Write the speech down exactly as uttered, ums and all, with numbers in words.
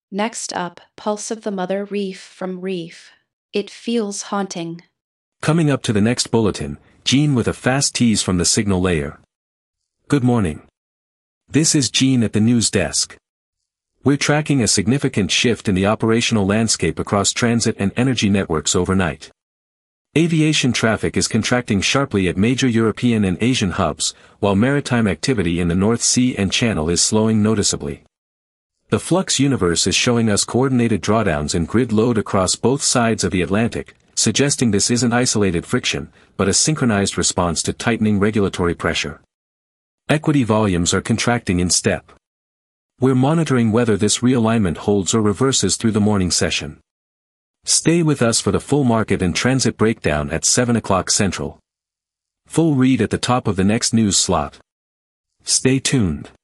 Next up, Pulse of the Mother Reef from Reef. It feels haunting. Coming up to the next bulletin, Gene with a fast tease from the signal layer. Good morning. This is Gene at the news desk. We're tracking a significant shift in the operational landscape across transit and energy networks overnight. Aviation traffic is contracting sharply at major European and Asian hubs, while maritime activity in the North Sea and Channel is slowing noticeably. The Flux universe is showing us coordinated drawdowns in grid load across both sides of the Atlantic, suggesting this isn't isolated friction, but a synchronized response to tightening regulatory pressure. Equity volumes are contracting in step. We're monitoring whether this realignment holds or reverses through the morning session. Stay with us for the full market and transit breakdown at seven o'clock Central. Full read at the top of the next news slot. Stay tuned.